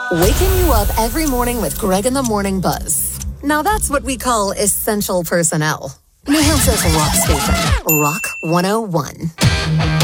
Waking you up every morning with Greg in the Morning Buzz. Now that's what we call essential personnel. New Hampshire's rock station, Rock 101.